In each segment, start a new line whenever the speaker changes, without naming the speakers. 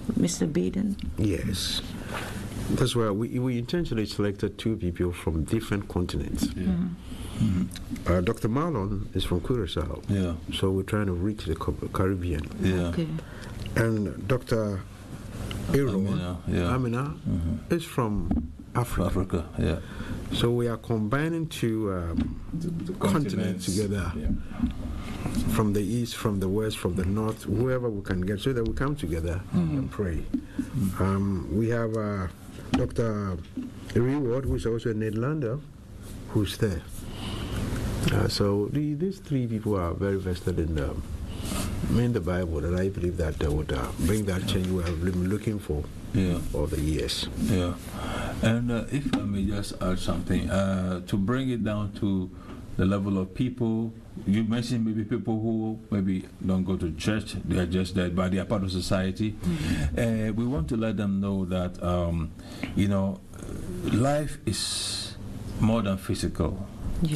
Mr. Baden?
Yes. That's why we intentionally selected two people from different continents.
Yeah.
Dr. Marlon is from Curacao.
Yeah.
So we're trying to reach the Caribbean.
Yeah.
Okay.
And Dr. Aaron, Amina, is from Africa.
Yeah.
So we are combining two
The
continents together.
Yeah.
From the east, from the west, from the north, whoever we can get, so that we come together and pray. We have Dr. Reward, who is also a Nederlander, who's there. So these three people are very vested in the Bible, and I believe that they would bring that change we have been looking for all the years.
Yeah. And if I may just add something, to bring it down to the level of people, you mentioned maybe people who maybe don't go to church, they are just there, but they are part of society. We want to let them know that, life is more than physical.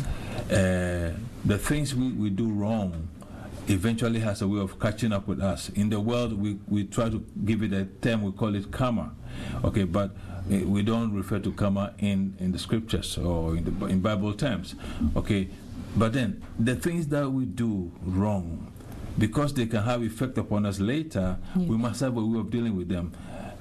Yeah.
The things we do wrong eventually has a way of catching up with us. In the world, we try to give it a term, we call it karma. Okay, but we don't refer to karma in the scriptures or in Bible terms. Okay, but then the things that we do wrong, because they can have effect upon us later, we must have a way of dealing with them,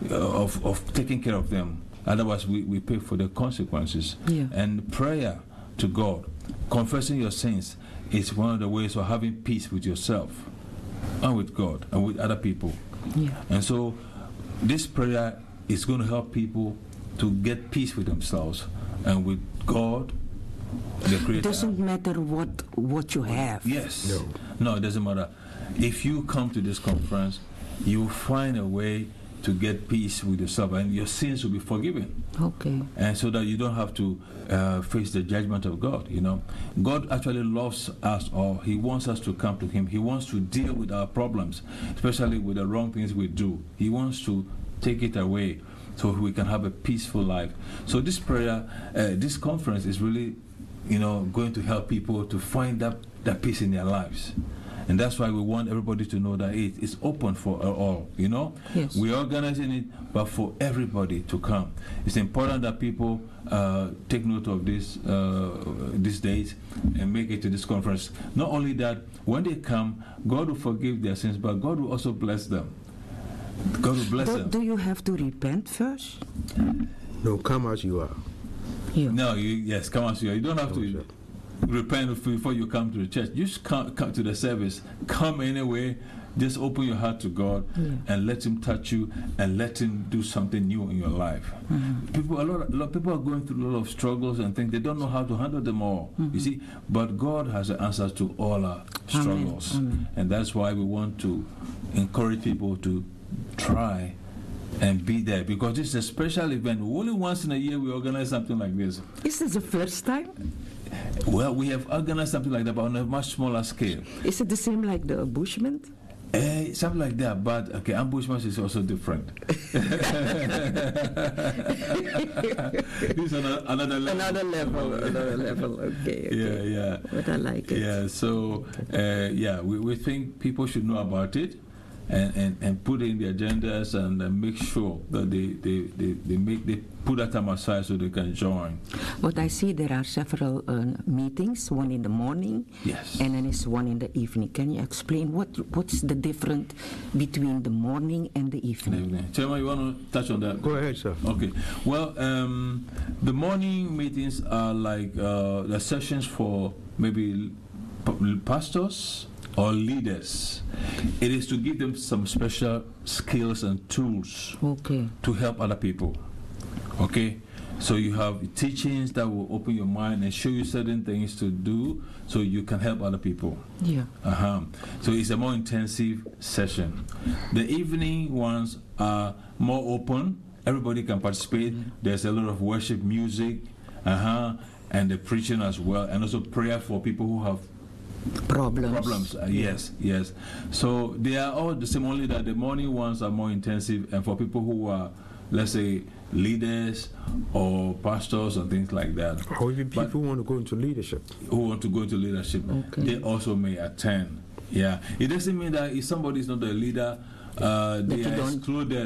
of taking care of them. Otherwise, we pay for the consequences.
Yeah.
And prayer to God, confessing your sins, is one of the ways of having peace with yourself and with God and with other people.
Yeah.
And so this prayer is going to help people to get peace with themselves and with God, the Creator.
It doesn't matter what you have.
Yes. No, it doesn't matter. If you come to this conference, you will find a way to get peace with yourself, and your sins will be forgiven.
Okay.
And so that you don't have to face the judgment of God. God actually loves us, or He wants us to come to Him. He wants to deal with our problems, especially with the wrong things we do. He wants to take it away so we can have a peaceful life. So this prayer, this conference is really, going to help people to find that peace in their lives. And that's why we want everybody to know that it's open for all,
Yes.
We're organizing it, but for everybody to come. It's important that people take note of this date and make it to this conference. Not only that, when they come, God will forgive their sins, but God will also bless them. God will bless them.
Do you have to repent first?
No, come as you are.
Yeah.
No, yes, come as you are. You don't have to repent before you come to the church. You just come to the service. Come anyway. Just open your heart to God and let Him touch you and let Him do something new in your life. A lot of people are going through a lot of struggles and things. They don't know how to handle them all. You see, but God has the answers to all our struggles.
Amen.
And that's why we want to encourage people to try and be there, because this is a special event. Only once in a year we organize something like this.
Is this the first time?
Well, we have organized something like that, but on a much smaller scale.
Is it the same like the ambushment?
Something like that, but okay, ambushment is also different. This is another level.
Another level. Okay.
Yeah.
But I like it.
Yeah. So, we think people should know about it. And put it in the agendas and make sure that they put that time aside so they can join.
But I see there are several meetings, one in the morning,
Yes,
and then is one in the evening. Can you explain what's the difference between the morning and the evening?
Chairman, you want to touch on that?
Go ahead, sir.
Okay. Well, the morning meetings are like the sessions for maybe pastors or leaders. It is to give them some special skills and tools to help other people. Okay? So you have teachings that will open your mind and show you certain things to do so you can help other people.
Yeah.
So it's a more intensive session. The evening ones are more open. Everybody can participate. There's a lot of worship music, and the preaching as well, and also prayer for people who have problems. Yes. So they are all the same, only that the morning ones are more intensive, and for people who are, let's say, leaders or pastors and things like that.
Or even people who want to go into leadership. They also may attend. Yeah. It doesn't mean that if somebody is not a leader, they are excluded.